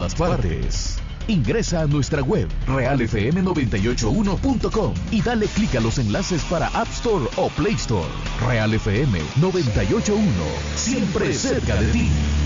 todas partes. Ingresa a nuestra web realfm981.com y dale clic a los enlaces para App Store o Play Store. Real FM 981, siempre cerca de ti.